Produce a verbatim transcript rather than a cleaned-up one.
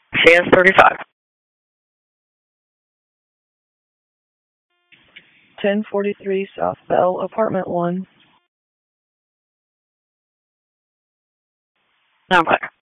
C S thirty-five. ten forty-three South Bell, apartment one. Okay.